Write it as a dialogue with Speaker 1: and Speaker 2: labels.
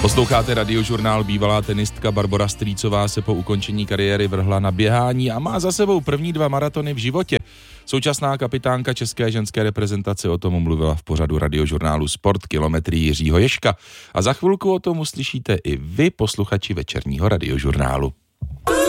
Speaker 1: Posloucháte Radiožurnál. Bývalá tenistka Barbora Strýcová se po ukončení kariéry vrhla na běhání a má za sebou první 2 maratony v životě. Současná kapitánka české ženské reprezentace o tom mluvila v pořadu Radiožurnálu Sport kilometry Jiřího Ježka. A za chvilku o tom uslyšíte i vy, posluchači večerního Radiožurnálu.